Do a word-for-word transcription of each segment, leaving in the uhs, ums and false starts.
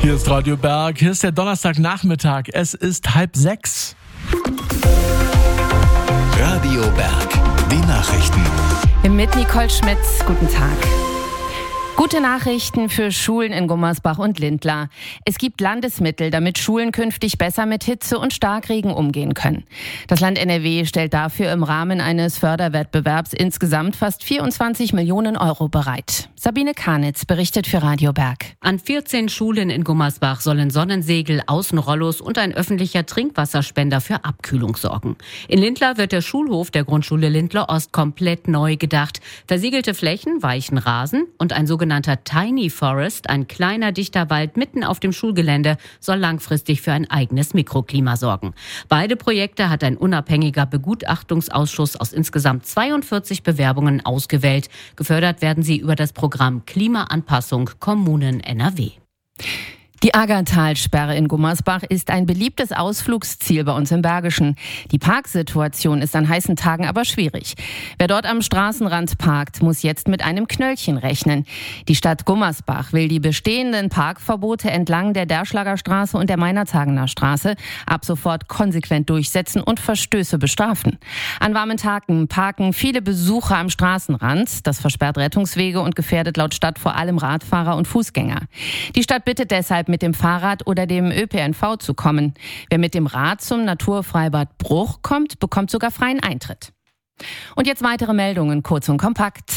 Hier ist Radio Berg, hier ist der Donnerstagnachmittag, es ist halb sechs. Radio Berg, die Nachrichten. Mit Nicole Schmitz, guten Tag. Gute Nachrichten für Schulen in Gummersbach und Lindlar. Es gibt Landesmittel, damit Schulen künftig besser mit Hitze und Starkregen umgehen können. Das Land N R W stellt dafür im Rahmen eines Förderwettbewerbs insgesamt fast vierundzwanzig Millionen Euro bereit. Sabine Karnitz berichtet für Radio Berg. An vierzehn Schulen in Gummersbach sollen Sonnensegel, Außenrollos und ein öffentlicher Trinkwasserspender für Abkühlung sorgen. In Lindlar wird der Schulhof der Grundschule Lindlar Ost komplett neu gedacht. Versiegelte Flächen, weichen Rasen und ein sogenannter Tiny Forest, ein kleiner dichter Wald mitten auf dem Schulgelände, soll langfristig für ein eigenes Mikroklima sorgen. Beide Projekte hat ein unabhängiger Begutachtungsausschuss aus insgesamt zweiundvierzig Bewerbungen ausgewählt. Gefördert werden sie über das Programm Klimaanpassung Kommunen N R W. Die Aggertalsperre in Gummersbach ist ein beliebtes Ausflugsziel bei uns im Bergischen. Die Parksituation ist an heißen Tagen aber schwierig. Wer dort am Straßenrand parkt, muss jetzt mit einem Knöllchen rechnen. Die Stadt Gummersbach will die bestehenden Parkverbote entlang der Derschlager Straße und der Meinerzagener Straße ab sofort konsequent durchsetzen und Verstöße bestrafen. An warmen Tagen parken viele Besucher am Straßenrand. Das versperrt Rettungswege und gefährdet laut Stadt vor allem Radfahrer und Fußgänger. Die Stadt bittet deshalb, mit dem Fahrrad oder dem Ö P N V zu kommen. Wer mit dem Rad zum Naturfreibad Bruch kommt, bekommt sogar freien Eintritt. Und jetzt weitere Meldungen, kurz und kompakt.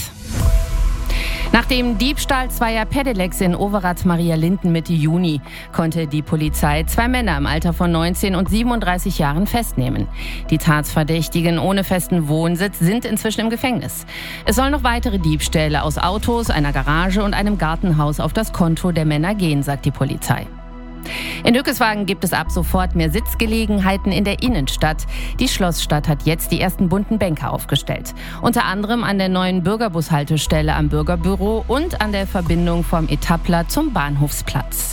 Nach dem Diebstahl zweier Pedelecs in Overath-Marialinden Mitte Juni konnte die Polizei zwei Männer im Alter von neunzehn und siebenunddreißig Jahren festnehmen. Die Tatverdächtigen ohne festen Wohnsitz sind inzwischen im Gefängnis. Es sollen noch weitere Diebstähle aus Autos, einer Garage und einem Gartenhaus auf das Konto der Männer gehen, sagt die Polizei. In Hückeswagen gibt es ab sofort mehr Sitzgelegenheiten in der Innenstadt. Die Schlossstadt hat jetzt die ersten bunten Bänke aufgestellt. Unter anderem an der neuen Bürgerbushaltestelle am Bürgerbüro und an der Verbindung vom Etappler zum Bahnhofsplatz.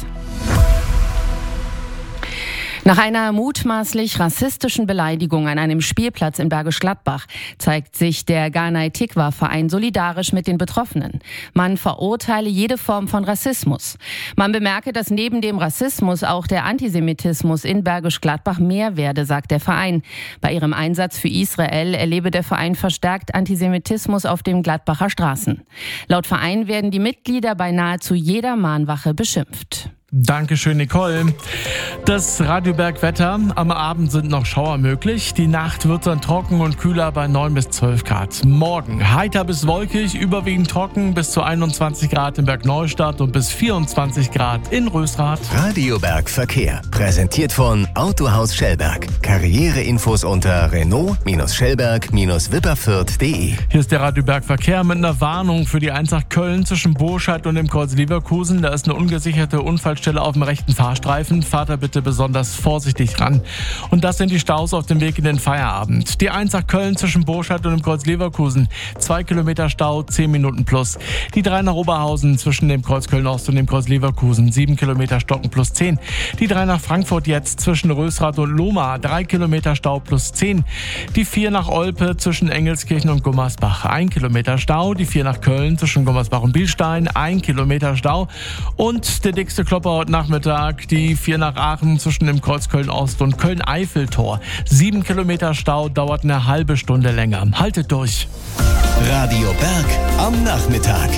Nach einer mutmaßlich rassistischen Beleidigung an einem Spielplatz in Bergisch Gladbach zeigt sich der Ghanai Tikva Verein solidarisch mit den Betroffenen. Man verurteile jede Form von Rassismus. Man bemerke, dass neben dem Rassismus auch der Antisemitismus in Bergisch Gladbach mehr werde, sagt der Verein. Bei ihrem Einsatz für Israel erlebe der Verein verstärkt Antisemitismus auf den Gladbacher Straßen. Laut Verein werden die Mitglieder bei nahezu jeder Mahnwache beschimpft. Dankeschön, Nicole. Das Radio Berg Wetter. Am Abend sind noch Schauer möglich. Die Nacht wird dann trocken und kühler bei neun bis zwölf Grad. Morgen heiter bis wolkig, überwiegend trocken bis zu einundzwanzig Grad in Bergneustadt und bis vierundzwanzig Grad in Rösrath. Radio Berg Verkehr. Präsentiert von Autohaus Schellberg. Karriereinfos unter Renault-Schellberg-Wipperfürth punkt de. Hier ist der Radio Berg Verkehr mit einer Warnung für die eins nach Köln zwischen Burscheid und dem Kreuz Leverkusen. Da ist eine ungesicherte Unfallstelle auf dem rechten Fahrstreifen. Fahrt da bitte besonders vorsichtig ran. Und das sind die Staus auf dem Weg in den Feierabend. Die eins nach Köln zwischen Burscheid und dem Kreuz Leverkusen. Zwei Kilometer Stau, zehn Minuten plus. Die drei nach Oberhausen zwischen dem Kreuz Köln-Ost und dem Kreuz Leverkusen. Sieben Kilometer Stocken plus zehn. Die drei nach Frankfurt jetzt zwischen Rösrath und Lohmar. Drei Kilometer Stau plus zehn. Die vier nach Olpe zwischen Engelskirchen und Gummersbach. Ein Kilometer Stau. Die vier nach Köln zwischen Gummersbach und Bilstein. Ein Kilometer Stau. Und der dickste Klopper heute Nachmittag, die vier nach Aachen zwischen dem Kreuz Köln-Ost und Köln-Eiffeltor. Sieben Kilometer Stau, dauert eine halbe Stunde länger. Haltet durch. Radio Berg am Nachmittag.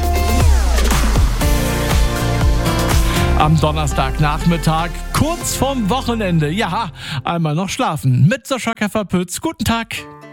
Am Donnerstagnachmittag, kurz vorm Wochenende. Ja, einmal noch schlafen. Mit Sascha Käfer-Pütz. Guten Tag.